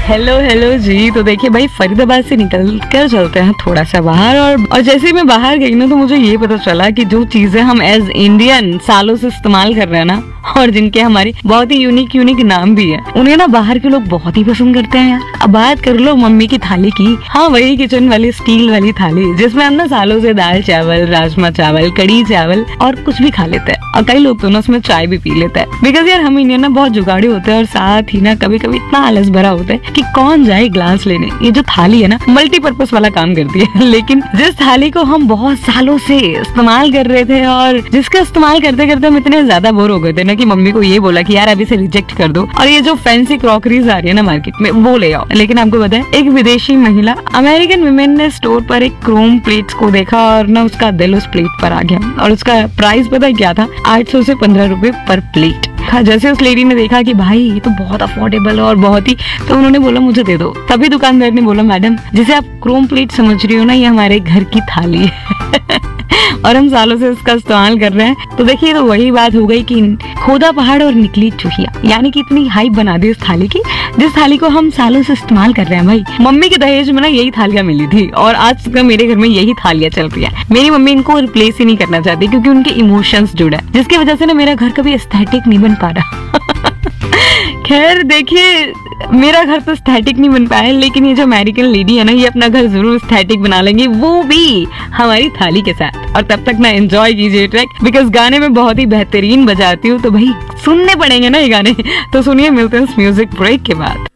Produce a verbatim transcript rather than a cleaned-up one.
Hello hello जी। तो देखिए भाई, फरीदाबाद से निकल कर चलते हैं थोड़ा सा बाहर। और और जैसे ही मैं बाहर गई ना, तो मुझे ये पता चला कि जो चीजें हम एज इंडियन सालों से इस्तेमाल कर रहे हैं ना, और जिनके हमारे बहुत ही यूनिक यूनिक नाम भी है, उन्हें ना बाहर के लोग बहुत ही पसंद करते हैं यार। अब बात कर लो मम्मी की थाली की, हाँ वही किचन वाली स्टील वाली थाली, जिसमें हम ना सालों से दाल चावल, राजमा चावल, कड़ी चावल और कुछ भी खा लेते हैं। और कई लोग तो ना उसमें चाय भी पी लेते हैं। बिकॉज यार हम इंडियन ना बहुत जुगाड़ी होते हैं, और साथ ही ना कभी कभी इतना आलस भरा होता है कि कौन जाए ग्लास लेने। ये जो थाली है ना, मल्टीपर्पज वाला काम करती है। लेकिन जिस थाली को हम बहुत सालों से इस्तेमाल कर रहे थे, और जिसका इस्तेमाल करते करते हम इतने ज्यादा बोर हो गए थे ना कि मम्मी को ये बोला कि यार अभी से रिजेक्ट कर दो, और ये जो फैंसी क्रॉकरीज आ रही है ना मार्केट में, वो ले आओ। लेकिन आपको पता है, एक विदेशी महिला, अमेरिकन वुमेन ने स्टोर पर एक क्रोम प्लेट्स को देखा, और ना उसका दिल उस प्लेट पर आ गया। और उसका प्राइस पता है क्या था? आठ सौ से पंद्रह रुपए पर प्लेट। जैसे उस लेडी ने देखा कि भाई ये तो बहुत अफोर्डेबल और बहुत ही, तो उन्होंने बोला मुझे दे दो। तभी दुकानदार ने बोला, मैडम जिसे आप क्रोम प्लेट समझ रही हो ना, ये हमारे घर की थाली है और हम सालों से इसका इस्तेमाल कर रहे हैं। तो देखिए, तो वही बात हो गई कि खोदा पहाड़ और निकली चूहिया, यानी कि इतनी हाइप बना दी इस थाली की, जिस थाली को हम सालों से इस्तेमाल कर रहे हैं। भाई मम्मी के दहेज में ना यही थालियां मिली थी, और आज तक मेरे घर में यही थालियां चल रही है। मेरी मम्मी इनको रिप्लेस ही नहीं करना चाहती, क्योंकि उनके इमोशंस जुड़े हैं, जिसकी वजह से ना मेरा घर कभी एस्थेटिक नहीं बन पा रहा। खैर देखिए, मेरा घर तो एस्थेटिक नहीं बन पाया, लेकिन ये जो अमेरिकन लेडी है ना, ये अपना घर जरूर एस्थेटिक बना लेंगे, वो भी हमारी थाली के साथ। और तब तक ना एंजॉय कीजिए ट्रैक, बिकॉज गाने में बहुत ही बेहतरीन बजाती हूँ, तो भाई सुनने पड़ेंगे ना ये गाने। तो सुनिए, मिलते हैं इस म्यूजिक ब्रेक के बाद।